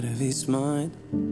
Visz majd,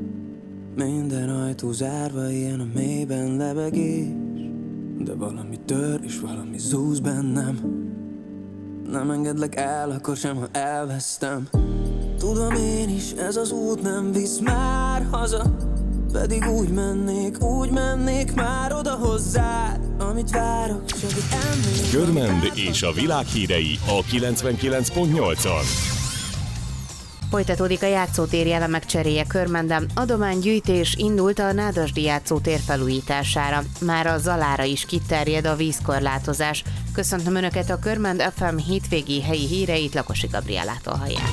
minden ajtó zárva, ilyen a mélyben lebegés. De valami tör és valami zúz bennem. Nem engedlek el, akkor sem, ha elvesztem. Tudom én is, ez az út nem visz már haza. Pedig úgy mennék már oda hozzád. Amit várok, csak egy emlék. Körmend és a világ hírei a 99.8-on. Folytatódik a játszótéri elemek cseréje Körmenden. Adománygyűjtés indult a Nádasdy játszótér felújítására. Már a Zalára is kiterjed a vízkorlátozás. Köszöntöm Önöket, a Körmend FM hétvégi helyi híreit Lakosi Gabriellától hallják.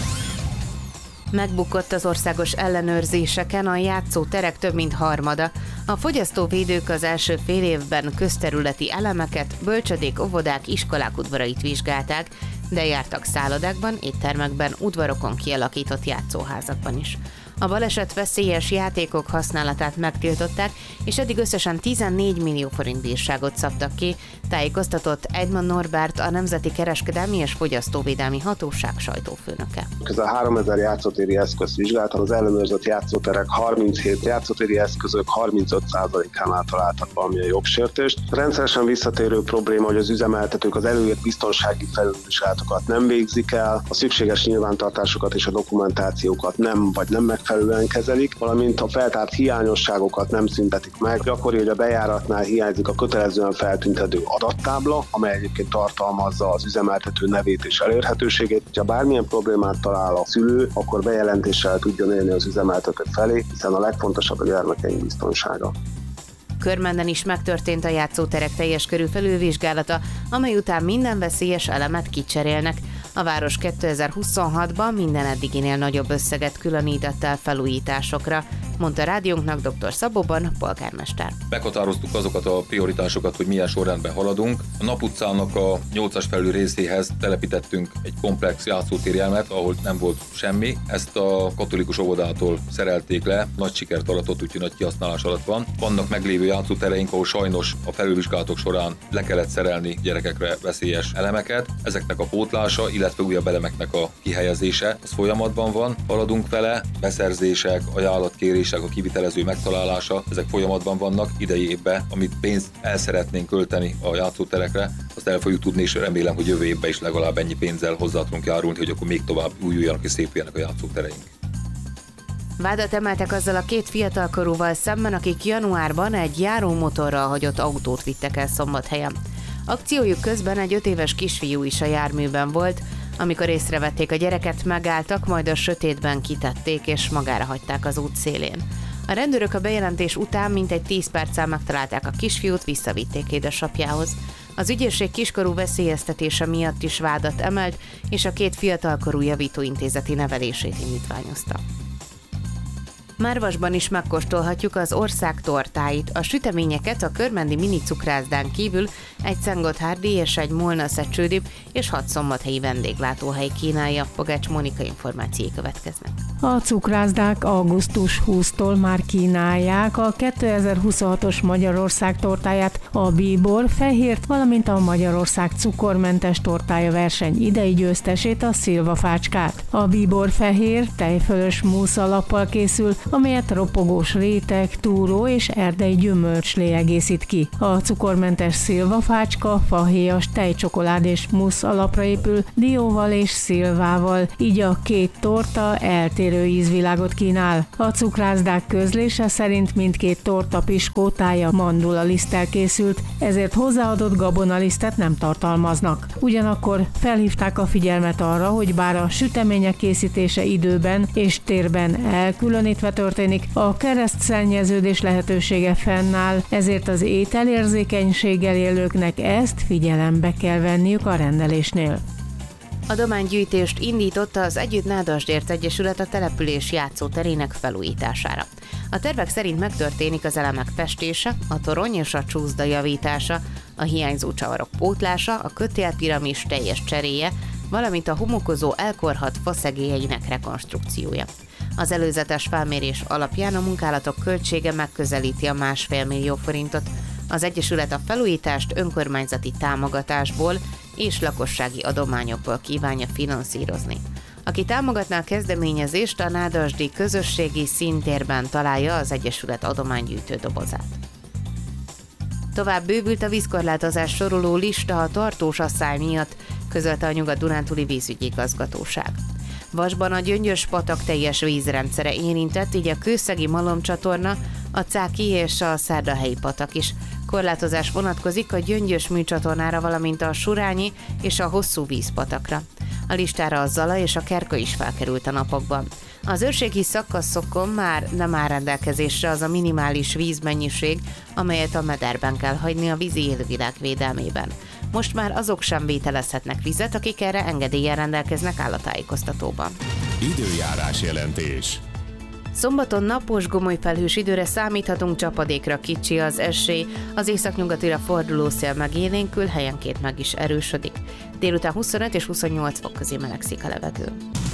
Megbukott az országos ellenőrzéseken a játszóterek több mint harmada. A fogyasztóvédők az első fél évben közterületi elemeket, bölcsödék, óvodák, iskolák udvarait vizsgálták, de jártak szállodákban, éttermekben, udvarokon kialakított játszóházakban is. A baleset veszélyes játékok használatát megtiltották, és eddig összesen 14 millió forint bírságot szabtak ki, tájékoztatott Eidman Norbert, a Nemzeti Kereskedelmi és Fogyasztóvédelmi Hatóság sajtófőnöke. Közel 3000 játszótéri eszközt vizsgáltak, az ellenőrzött játszóterek 37 játszótéri eszközök 35%-ánál találtak valamilyen jogsértést. Rendszeresen visszatérő probléma, hogy az üzemeltetők az előírt biztonsági felülvizsgálatokat nem végzik el, a szükséges nyilvántartásokat és a dokumentációkat nem megfelelően kezelik, valamint a feltárt hiányosságokat nem szüntetik meg. Gyakori, hogy a bejáratnál hiányzik a kötelezően feltüntető adattábla, amely egyébként tartalmazza az üzemeltető nevét és elérhetőségét. Ha bármilyen problémát talál a szülő, akkor bejelentéssel tudjon élni az üzemeltető felé, hiszen a legfontosabb a gyermekeink biztonsága. Körmenden is megtörtént a játszóterek teljes körű felülvizsgálata, amely után minden veszélyes elemet kicserélnek. A város 2026-ban minden eddiginél nagyobb összeget különített el felújításokra, mondta rádiónknak dr. Szabóban, polgármester. Meghatároztuk azokat a prioritásokat, hogy milyen sorrendben haladunk. A Nap utcának a 8-as felül részéhez telepítettünk egy komplex játszótéri elemet, ahol nem volt semmi. Ezt a katolikus óvodától szerelték le, nagy sikert aratott, úgyhogy nagy kihasználás alatt van. Vannak meglévő játszótereink, ahol sajnos a felülvizsgálatok során le kellett szerelni gyerekekre veszélyes elemeket. Ezeknek a pótlása, illetve újabb elemeknek a kihelyezése, az folyamatban van. Haladunk vele, beszerzések, ajánlatkérések, a kivitelező megtalálása, ezek folyamatban vannak. Idei évben, amit pénzt el szeretnénk költeni a játszóterekre, azt el fogjuk tudni, és remélem, hogy jövő évben is legalább ennyi pénzzel hozzá tudunk járulni, hogy akkor még tovább újuljanak és szépüljenek a játszótereink. Vádat emeltek azzal a két fiatalkorúval szemben, akik januárban egy járómotorral hagyott autót vittek el Szombathelyen. Akciójuk közben egy 5 éves kisfiú is a járműben volt. Amikor észrevették a gyereket, megálltak, majd a sötétben kitették és magára hagyták az út szélén. A rendőrök a bejelentés után mintegy 10 perccel megtalálták a kisfiút, visszavitték édesapjához. Az ügyészség kiskorú veszélyeztetése miatt is vádat emelt, és a két fiatalkorú javítóintézeti nevelését indítványozta. Márvasban is megkóstolhatjuk az ország tortáit. A süteményeket a körmendi mini cukrászdán kívül egy Szentgotthárdi és egy Molnaszegcsődi és 6 szombathelyi vendéglátóhely kínálja. Pogács Mónika információi következnek. A cukrászdák augusztus 20-tól már kínálják a 2026-os Magyarország tortáját, a bíbor, fehért, valamint a Magyarország cukormentes tortája verseny idei győztesét, a szilvafácskát. A bíbor fehér, tejfölös músz alappal készül, amelyet ropogós réteg, túró és erdei gyümölcslé egészít ki. A cukormentes szilvafácska fahéjas tejcsokolád és musz alapra épül, dióval és szilvával, így a két torta eltérő ízvilágot kínál. A cukrászdák közlése szerint mindkét torta piskótája mandulaliszttel készült, ezért hozzáadott gabonalisztet nem tartalmaznak. Ugyanakkor felhívták a figyelmet arra, hogy bár a sütemények készítése időben és térben elkülönítve történik, a keresztszennyeződés lehetősége fennáll, ezért az ételérzékenységgel élőknek ezt figyelembe kell venniük a rendelésnél. Adománygyűjtést indította az Együtt Nádasdyért Egyesület a település játszóterének felújítására. A tervek szerint megtörténik az elemek festése, a torony és a csúszda javítása, a hiányzó csavarok pótlása, a kötélpiramis teljes cseréje, valamint a homokozó elkorhadt faszegélyeinek rekonstrukciója. Az előzetes felmérés alapján a munkálatok költsége megközelíti a 1,5 millió forintot. Az Egyesület a felújítást önkormányzati támogatásból és lakossági adományokból kívánja finanszírozni. Aki támogatná a kezdeményezést, a Nádasdi közösségi színtérben találja az Egyesület adománygyűjtő dobozát. Tovább bővült a vízkorlátozás soroló lista a tartós asszály miatt, közölte a Nyugat-Dunántúli vízügyi igazgatóság. Vasban a Gyöngyös-patak teljes vízrendszere érintett, így a Kőszegi malomcsatorna, a Cáki és a Szárdahelyi patak is. Korlátozás vonatkozik a Gyöngyös műcsatornára, valamint a Surányi és a Hosszú vízpatakra. A listára a Zala és a Kerka is felkerült a napokban. Az őrségi szakaszokon már nem áll rendelkezésre az a minimális vízmennyiség, amelyet a mederben kell hagyni a vízi élővilág védelmében. Most már azok sem vételezhetnek vizet, akik erre engedéllyel rendelkeznek, áll a tájékoztatóban. Időjárás jelentés. Szombaton napos, gomoly felhős időre számíthatunk, csapadékra kicsi az esély, az északnyugatira forduló szél megélénkül, helyenként meg is erősödik. Délután 25 és 28 fok közé melegszik a levegő.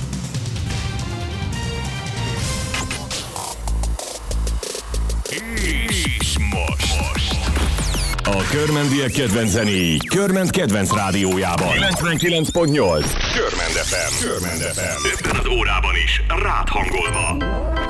És most. A körmendiek kedvenc zenéi Körment kedvenc rádiójában. 99.8 Körmend FM. Körmend FM. Ebben az órában is rád hangolva.